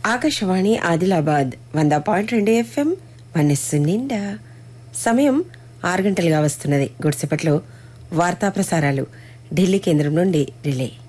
Akashvani Adilabad 100.2 FM మనస్సు నిండా. సమయం 6 గంటలుగా వస్తున్నది. గుడిసెపట్లో వార్తా ప్రసారాలు ఢిల్లీ కేంద్రం నుండి రిలే.